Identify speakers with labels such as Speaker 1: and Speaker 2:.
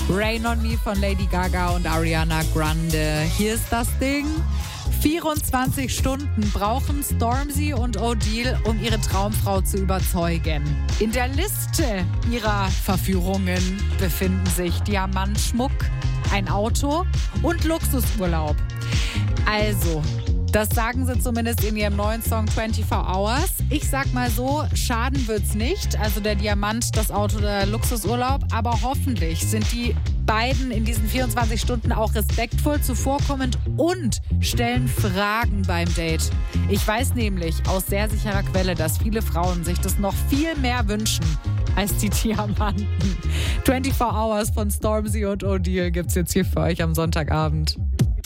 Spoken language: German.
Speaker 1: Rain on Me von Lady Gaga und Ariana Grande. Hier ist das Ding. 24 Stunden brauchen Stormzy und Odile, um ihre Traumfrau zu überzeugen. In der Liste ihrer Verführungen befinden sich Diamantschmuck, ein Auto und Luxusurlaub. Also, das sagen sie zumindest in ihrem neuen Song 24 Hours. Ich sag mal so, schaden wird's nicht. Also der Diamant, das Auto, der Luxusurlaub. Aber hoffentlich sind die beiden in diesen 24 Stunden auch respektvoll, zuvorkommend und stellen Fragen beim Date. Ich weiß nämlich aus sehr sicherer Quelle, dass viele Frauen sich das noch viel mehr wünschen als die Diamanten. 24 Hours von Stormzy und Odile gibt's jetzt hier für euch am Sonntagabend.